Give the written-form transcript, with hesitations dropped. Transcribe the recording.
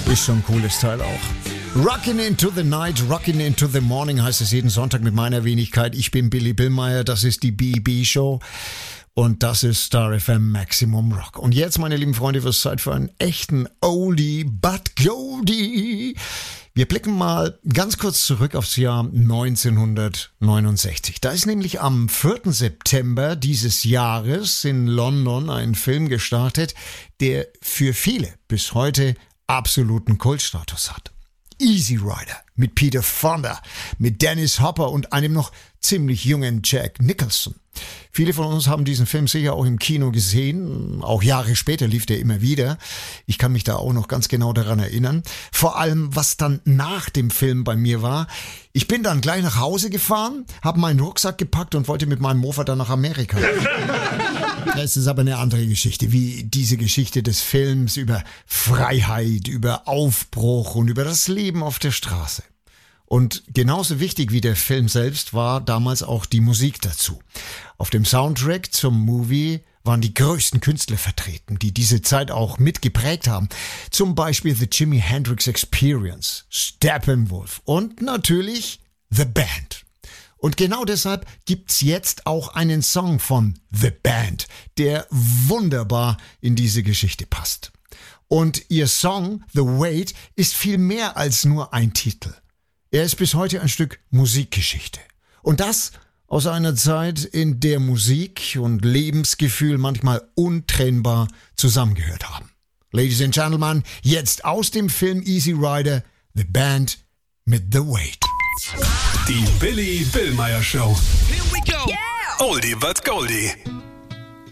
Ist schon ein cooles Teil auch. Rockin' into the Night, Rockin' into the Morning heißt es jeden Sonntag mit meiner Wenigkeit. Ich bin Billy Billmeyer, das ist die BB-Show und das ist Star FM Maximum Rock. Und jetzt, meine lieben Freunde, wird es Zeit für einen echten Oldie but Goldie. Wir blicken mal ganz kurz zurück aufs Jahr 1969. Da ist nämlich am 4. September dieses Jahres in London ein Film gestartet, der für viele bis heute absoluten Kultstatus hat. Easy Rider mit Peter Fonda, mit Dennis Hopper und einem noch ziemlich jungen Jack Nicholson. Viele von uns haben diesen Film sicher auch im Kino gesehen. Auch Jahre später lief der immer wieder. Ich kann mich da auch noch ganz genau daran erinnern. Vor allem, was dann nach dem Film bei mir war. Ich bin dann gleich nach Hause gefahren, habe meinen Rucksack gepackt und wollte mit meinem Mofa dann nach Amerika. Das ist aber eine andere Geschichte, wie diese Geschichte des Films über Freiheit, über Aufbruch und über das Leben auf der Straße. Und genauso wichtig wie der Film selbst war damals auch die Musik dazu. Auf dem Soundtrack zum Movie waren die größten Künstler vertreten, die diese Zeit auch mitgeprägt haben. Zum Beispiel The Jimi Hendrix Experience, Steppenwolf und natürlich The Band. Und genau deshalb gibt's jetzt auch einen Song von The Band, der wunderbar in diese Geschichte passt. Und ihr Song The Wait ist viel mehr als nur ein Titel. Er ist bis heute ein Stück Musikgeschichte. Und das aus einer Zeit, in der Musik und Lebensgefühl manchmal untrennbar zusammengehört haben. Ladies and Gentlemen, jetzt aus dem Film Easy Rider, The Band mit The Wait. Die Billy Billmeyer Show. Here we go. Oldie but Goldie.